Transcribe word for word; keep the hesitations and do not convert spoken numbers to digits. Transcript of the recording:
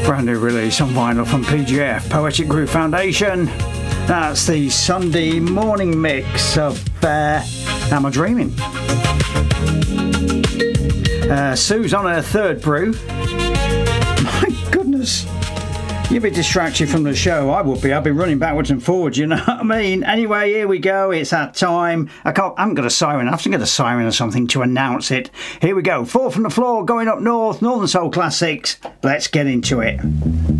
Brand new release on vinyl from P G F, Poetic Groove Foundation. That's the Sunday morning mix of uh, Am I Dreaming? Uh, Sue's on her third brew. My goodness. You'd be distracted from the show. I would be. I'd be running backwards and forwards, you know what I mean? Anyway, here we go. It's that time. I can't, I haven't got a siren. I have to get a siren or something to announce it. Here we go. Four from the floor, going up north, Northern Soul Classics. Let's get into it.